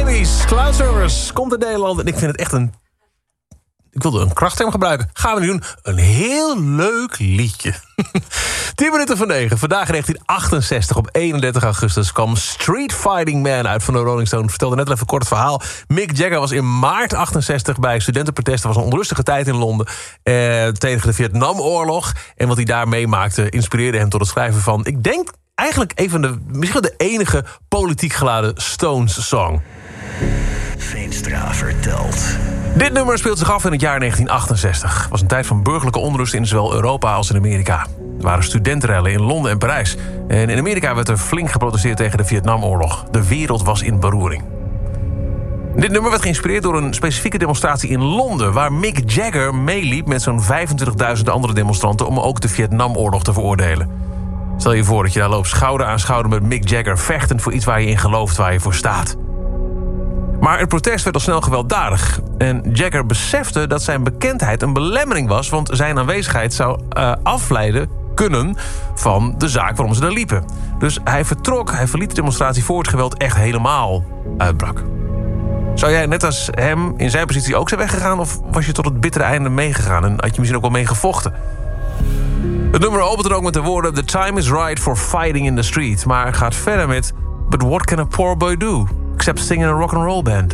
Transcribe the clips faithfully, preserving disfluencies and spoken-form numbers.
Babies, Cloud Service, komt in Nederland. En ik vind het echt een... Ik wilde een krachtterm gebruiken. Gaan we nu doen. Een heel leuk liedje. tien minuten voor negen. Vandaag in negentien achtenzestig op eenendertig augustus kwam Street Fighting Man uit van de Rolling Stones. Vertelde net even kort het verhaal. Mick Jagger was in maart achtenzestig bij studentenprotesten. was een onrustige tijd in Londen eh, tegen de Vietnamoorlog. En wat hij daar meemaakte inspireerde hem tot het schrijven van... ik denk eigenlijk een van de, misschien wel de enige politiek geladen Stones-song. Veenstra vertelt. Dit nummer speelt zich af in het jaar negentien achtenzestig. Het was een tijd van burgerlijke onrust in zowel Europa als in Amerika. Er waren studentenrellen in Londen en Parijs. En in Amerika werd er flink geprotesteerd tegen de Vietnamoorlog. De wereld was in beroering. Dit nummer werd geïnspireerd door een specifieke demonstratie in Londen... waar Mick Jagger meeliep met zo'n vijfentwintigduizend andere demonstranten... om ook de Vietnamoorlog te veroordelen. Stel je voor dat je daar loopt schouder aan schouder met Mick Jagger... vechtend voor iets waar je in gelooft, waar je voor staat. Maar het protest werd al snel gewelddadig. En Jagger besefte dat zijn bekendheid een belemmering was... want zijn aanwezigheid zou uh, afleiden kunnen van de zaak waarom ze daar liepen. Dus hij vertrok, hij verliet de demonstratie voor het geweld echt helemaal uitbrak. Zou jij net als hem in zijn positie ook zijn weggegaan... of was je tot het bittere einde meegegaan en had je misschien ook wel mee gevochten? Het nummer opent er ook met de woorden... The time is right for fighting in the street. Maar gaat verder met... But what can a poor boy do... except sing in a rock'n'roll band?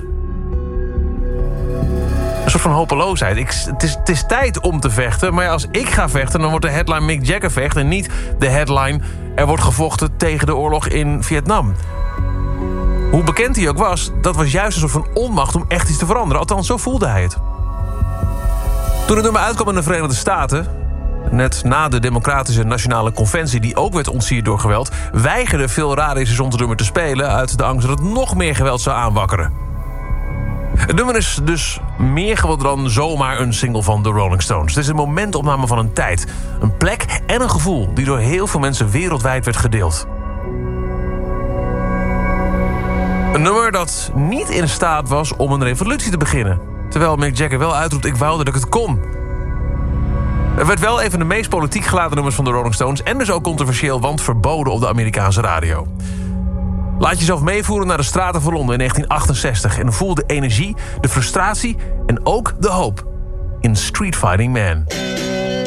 Een soort van hopeloosheid. Ik, het, is, het is tijd om te vechten. Maar ja, als ik ga vechten, dan wordt de headline Mick Jagger vecht... en niet de headline... er wordt gevochten tegen de oorlog in Vietnam. Hoe bekend hij ook was... dat was juist een soort van onmacht om echt iets te veranderen. Althans, zo voelde hij het. Toen het nummer uitkwam in de Verenigde Staten... net na de Democratische Nationale Conventie... die ook werd ontsierd door geweld... weigerden veel radio's om het nummer te spelen... uit de angst dat het nog meer geweld zou aanwakkeren. Het nummer is dus meer geworden dan zomaar een single van de Rolling Stones. Het is een momentopname van een tijd, een plek en een gevoel... die door heel veel mensen wereldwijd werd gedeeld. Een nummer dat niet in staat was om een revolutie te beginnen... terwijl Mick Jagger wel uitroept... ik wou dat ik het kon... Het werd wel een van de meest politiek geladen nummers van de Rolling Stones... en dus ook controversieel, want verboden op de Amerikaanse radio. Laat jezelf meevoeren naar de straten van Londen in negentien achtenzestig... en voel de energie, de frustratie en ook de hoop in Street Fighting Man.